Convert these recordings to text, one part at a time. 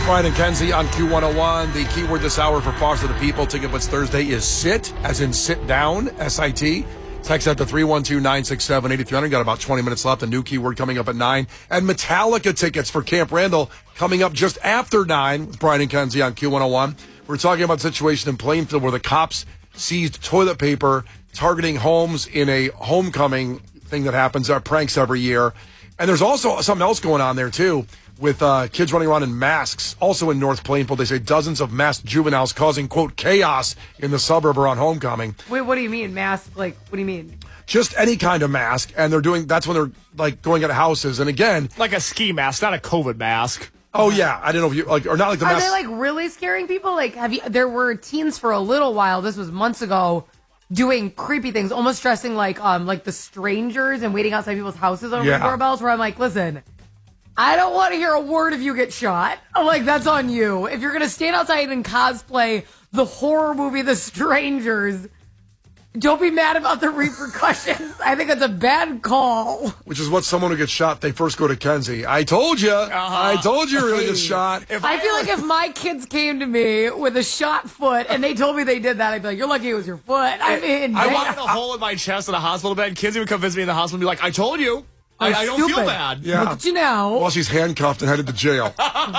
Brian and Kenzie on Q101. The keyword this hour for Foster the People Ticket Blitz Thursday is sit, as in sit down, S-I-T. Text that to 312-967-8300. Got about 20 minutes left. A new keyword coming up at 9. And Metallica tickets for Camp Randall coming up just after 9 with Brian and Kenzie on Q101. We're talking about the situation in Plainfield where the cops seized toilet paper targeting homes in a homecoming thing that happens, pranks every year. And there's also something else going on there, too, with kids running around in masks. Also in North Plainfield, they say dozens of masked juveniles causing, quote, chaos in the suburb around homecoming. Wait, what do you mean, mask? Like, what do you mean? Just any kind of mask, and that's when they're, like, going at houses. And again... Like a ski mask, not a COVID mask. Oh, yeah. I don't know if you, like, or not like the mask... Are they, like, really scaring people? Like, there were teens for a little while, this was months ago, doing creepy things, almost dressing like the strangers and waiting outside people's houses on doorbells, where I'm like, listen... I don't want to hear a word if you get shot. I'm like, that's on you. If you're going to stand outside and cosplay the horror movie The Strangers, don't be mad about the repercussions. I think that's a bad call. Which is what someone who gets shot, they first go to Kenzie. I told you. I told you you're going to get shot. I feel like if my kids came to me with a shot foot and they told me they did that, I'd be like, you're lucky it was your foot. I mean, I wanted a hole in my chest in a hospital bed. Kenzie would come visit me in the hospital and be like, I told you. I don't feel bad. Yeah. Look at you now. While she's handcuffed and headed to jail.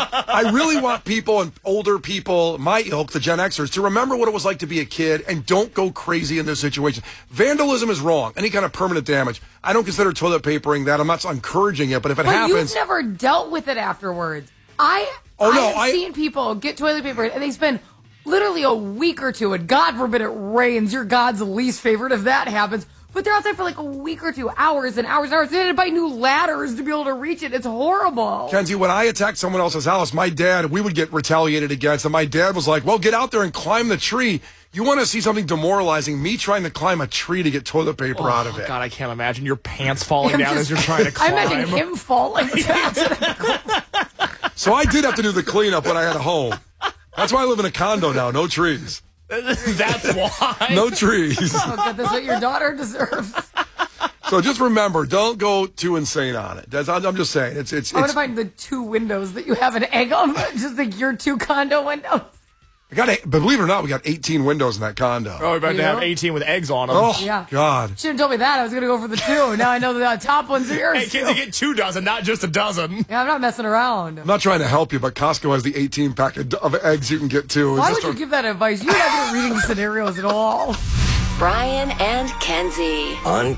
I really want people and older people, my ilk, the Gen Xers, to remember what it was like to be a kid and don't go crazy in this situation. Vandalism is wrong. Any kind of permanent damage. I don't consider toilet papering that. I'm not encouraging it, but if it happens... You've never dealt with it afterwards. I've seen people get toilet paper and they spend literally a week or two, and God forbid it rains. You're God's least favorite if that happens. But they're outside for like a week or two, hours and hours and hours. They had to buy new ladders to be able to reach it. It's horrible. Kenzie, when I attacked someone else's house, my dad, we would get retaliated against. And my dad was like, well, get out there and climb the tree. You want to see something demoralizing? Me trying to climb a tree to get toilet paper out of it. God, I can't imagine your pants falling down as you're trying to climb. I imagine him falling down. So I did have to do the cleanup when I had a home. That's why I live in a condo now. No trees. That's why. No trees. Oh, God, that's what your daughter deserves. So just remember, don't go too insane on it. I'm just saying. It's. I want to find the 2 windows that you have an egg on, just like your 2 condo windows. Believe it or not, we got 18 windows in that condo. Oh, we're about to have 18 with eggs on them. Oh, yeah. God. Shouldn't have told me that. I was going to go for the 2. Now I know the top one's yours. Hey, kids, you get 2 dozen, not just a dozen. Yeah, I'm not messing around. I'm not trying to help you, but Costco has the 18 pack of eggs you can get, too. Why would you give that advice? You're not good at reading scenarios at all. Brian and Kenzie on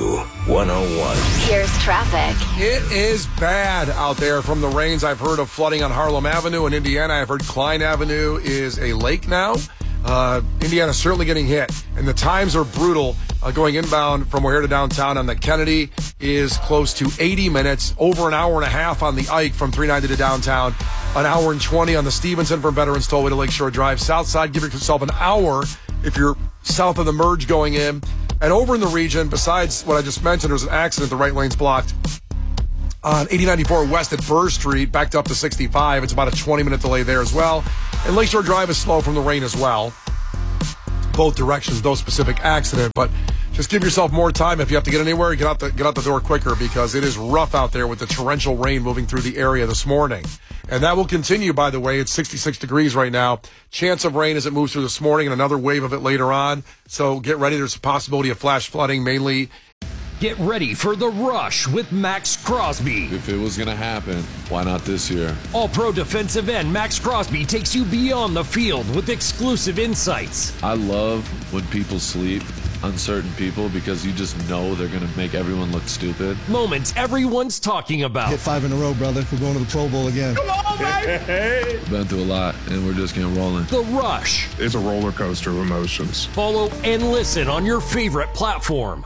Q101. Here's traffic. It is bad out there from the rains. I've heard of flooding on Harlem Avenue in Indiana. I've heard Klein Avenue is a lake now. Indiana's certainly getting hit, and the times are brutal. Going inbound from here to downtown on the Kennedy is close to 80 minutes, over an hour and a half on the Ike from 390 to downtown, an hour and 20 on the Stevenson from Veterans Tollway to Lakeshore Drive. South side, give yourself an hour if you're south of the merge going in. And over in the region, besides what I just mentioned, there's an accident. The right lane's blocked on 8094 West at Burr Street, backed up to 65. It's about a 20-minute delay there as well. And Lakeshore Drive is slow from the rain as well. Both directions, no specific accident, but just give yourself more time. If you have to get anywhere, get out the door quicker, because it is rough out there with the torrential rain moving through the area this morning. And that will continue, by the way. It's 66 degrees right now. Chance of rain as it moves through this morning and another wave of it later on. So get ready. There's a possibility of flash flooding, mainly. Get ready for The Rush with Max Crosby. If it was going to happen, why not this year? All-pro defensive end Max Crosby takes you beyond the field with exclusive insights. I love when people sleep, uncertain people, because you just know they're going to make everyone look stupid. Moments everyone's talking about. Hit 5 in a row, brother. We're going to the Pro Bowl again. Come on, man! We've been through a lot, and we're just getting rolling. The Rush. It's a roller coaster of emotions. Follow and listen on your favorite platform.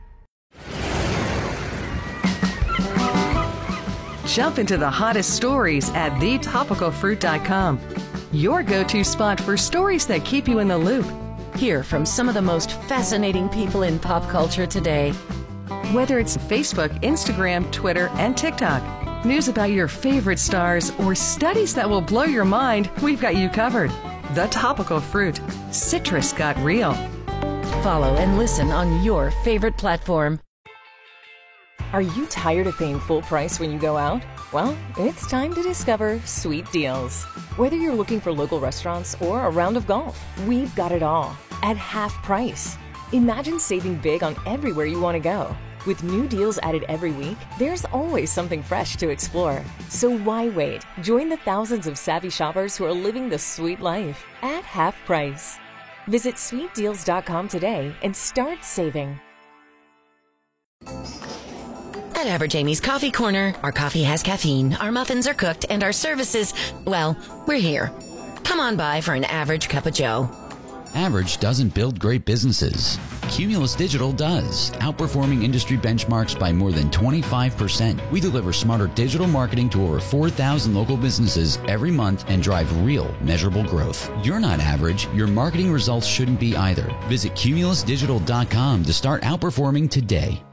Jump into the hottest stories at thetopicalfruit.com. Your go-to spot for stories that keep you in the loop. Hear from some of the most fascinating people in pop culture today. Whether it's Facebook, Instagram, Twitter, and TikTok, news about your favorite stars, or studies that will blow your mind, we've got you covered. The Topical Fruit. Citrus got real. Follow and listen on your favorite platform. Are you tired of paying full price when you go out? Well, it's time to discover Sweet Deals. Whether you're looking for local restaurants or a round of golf, we've got it all at half price. Imagine saving big on everywhere you want to go. With new deals added every week, there's always something fresh to explore. So why wait? Join the thousands of savvy shoppers who are living the sweet life at half price. Visit sweetdeals.com today and start saving. At Average Amy's Coffee Corner, our coffee has caffeine, our muffins are cooked, and our services, well, we're here. Come on by for an average cup of joe. Average doesn't build great businesses. Cumulus Digital does, outperforming industry benchmarks by more than 25%. We deliver smarter digital marketing to over 4,000 local businesses every month and drive real, measurable growth. You're not average. Your marketing results shouldn't be either. Visit cumulusdigital.com to start outperforming today.